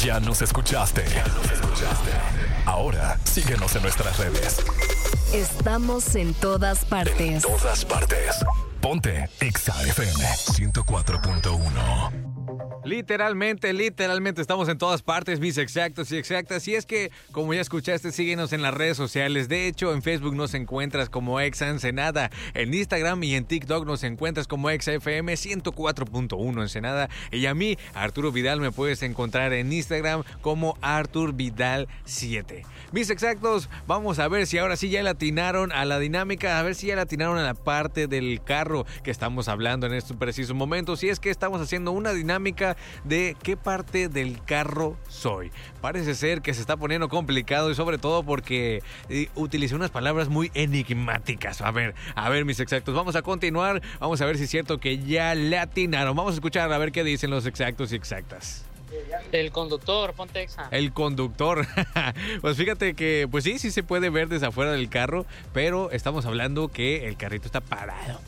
Ya nos escuchaste. Ahora, síguenos en nuestras redes. Estamos en todas partes. Ponte Exa FM 104.1. Literalmente estamos en todas partes, mis exactos y exactas. Y es que, como ya escuchaste, síguenos en las redes sociales. De hecho, en Facebook nos encuentras como Exa Ensenada. En Instagram y en TikTok nos encuentras como Exa FM 104.1 Ensenada. Y a mí, Arturo Vidal, me puedes encontrar en Instagram como Artur Vidal 7. Mis exactos, vamos a ver si ahora sí ya le atinaron a la dinámica, a ver si ya le atinaron a la parte del carro que estamos hablando en estos precisos momentos. Y es que estamos haciendo una dinámica de qué parte del carro soy. Parece ser que se está poniendo complicado y sobre todo porque utilicé unas palabras muy enigmáticas. A ver, mis exactos, vamos a continuar. Vamos a ver si es cierto que ya le atinaron. Vamos a escuchar a ver qué dicen los exactos y exactas. El conductor, ponte Exa. El conductor. Pues fíjate que, pues sí se puede ver desde afuera del carro, pero estamos hablando que el carrito está parado.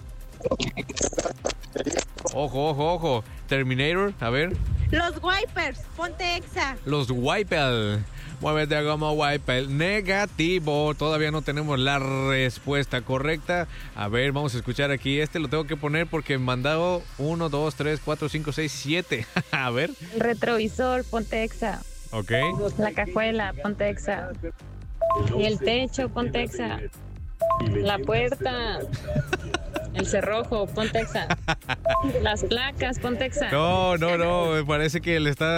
Ojo. Terminator, a ver. Los wipers, ponte Exa. Los wipers. Muévete como wiper. Negativo. Todavía no tenemos la respuesta correcta. A ver, vamos a escuchar aquí. Lo tengo que poner porque me mandado 1, 2, 3, 4, 5, 6, 7. A ver. El retrovisor, ponte Exa. Ok. La cajuela, ponte Exa. Y el techo, ponte Exa. La puerta. El cerrojo, ponte Exa. Las placas, ponte Exa. No, parece que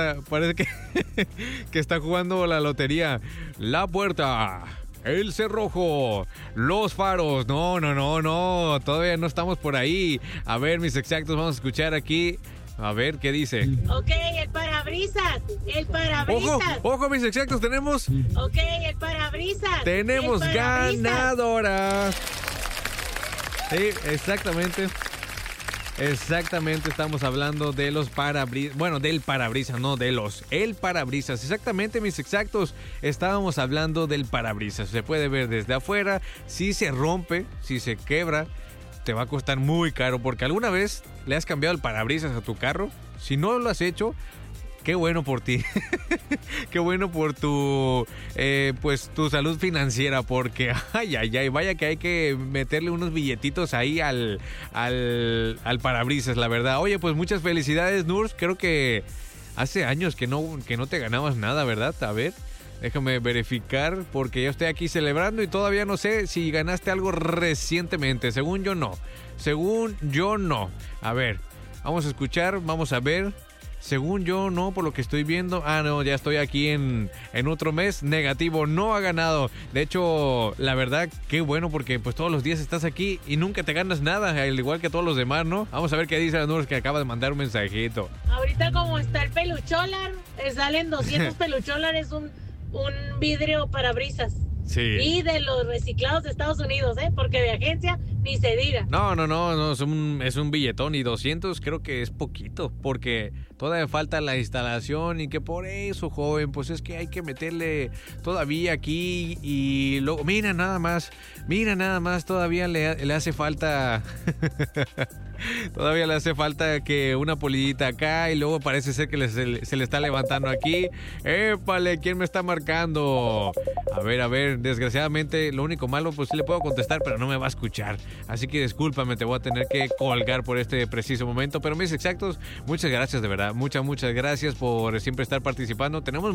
que está jugando la lotería. La puerta, el cerrojo, los faros. No, todavía no estamos por ahí. A ver, mis exactos, vamos a escuchar aquí. A ver, ¿qué dice? Ok, el parabrisas. Ojo, mis exactos, tenemos... Ok, el parabrisas. Tenemos ganadora. Sí, exactamente, estamos hablando de los parabrisas, bueno, del parabrisas, no de el parabrisas, exactamente, mis exactos, estábamos hablando del parabrisas, se puede ver desde afuera, si se rompe, si se quebra, te va a costar muy caro, porque alguna vez le has cambiado el parabrisas a tu carro, si no lo has hecho, qué bueno por ti. Qué bueno por tu tu salud financiera, porque vaya que hay que meterle unos billetitos ahí al parabrisas, la verdad. Oye, pues muchas felicidades, Nurs. Creo que hace años que no te ganabas nada, ¿verdad? A ver, déjame verificar, porque yo estoy aquí celebrando y todavía no sé si ganaste algo recientemente. Según yo no. A ver, vamos a escuchar, vamos a ver. Según yo, no, por lo que estoy viendo. No, ya estoy aquí en otro mes. Negativo, no ha ganado. De hecho, la verdad, qué bueno, porque pues todos los días estás aquí y nunca te ganas nada, al igual que todos los demás, ¿no? Vamos a ver qué dice la Nurs, que acaba de mandar un mensajito. Ahorita como está el pelucholar, salen 200 pelucholares un vidrio parabrisas. Sí. Y de los reciclados de Estados Unidos, porque de agencia ni se diga. No, es un billetón, y 200 creo que es poquito, porque todavía falta la instalación y que por eso, joven, pues es que hay que meterle todavía aquí y luego, mira nada más, todavía le hace falta... Todavía le hace falta que una polillita acá y luego parece ser que se le está levantando aquí. ¡Épale! ¿Quién me está marcando? A ver, desgraciadamente lo único malo, pues sí le puedo contestar, pero no me va a escuchar. Así que discúlpame, te voy a tener que colgar por este preciso momento. Pero mis exactos, muchas gracias de verdad. Muchas gracias por siempre estar participando. Tenemos